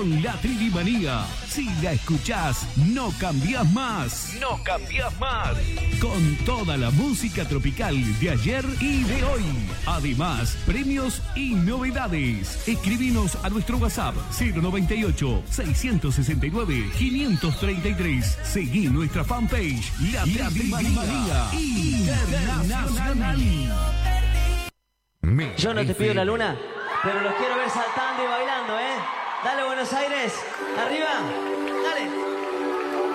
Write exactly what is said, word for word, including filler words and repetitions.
con la Trivimanía. Si la escuchás, no cambiás más. No cambiás más. Con toda la música tropical de ayer y de hoy. Además, premios y novedades. Escribinos a nuestro WhatsApp cero noventa y ocho, seiscientos sesenta y nueve, quinientos treinta y tres. Seguí nuestra fanpage, La, la Trivimanía Internacional. Yo no te pido la luna, pero los quiero ver saltando y bailando, ¿eh? Dale, Buenos Aires, arriba, dale.